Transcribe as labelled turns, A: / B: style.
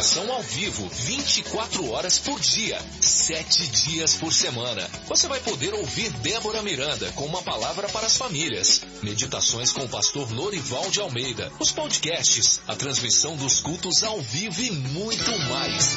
A: oração ao vivo, 24 horas por dia, 7 dias por semana. Você vai poder ouvir Débora Miranda com uma palavra para as famílias, meditações com o pastor Lorival de Almeida, os podcasts, a transmissão dos cultos ao vivo e muito mais.